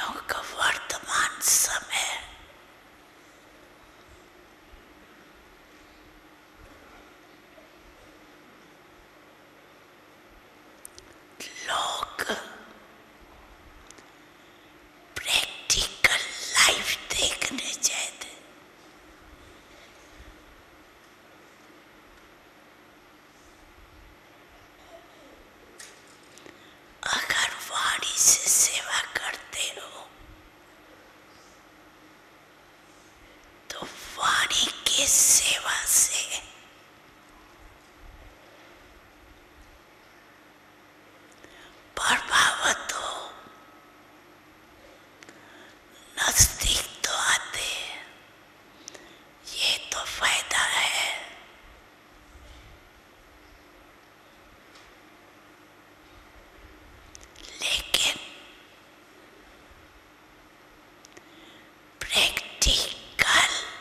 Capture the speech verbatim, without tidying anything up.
वाणियों का वर्तमान समय लोग प्रैक्टिकल लाइफ देखने चाहते। अगर वाणी से सेवा करते हो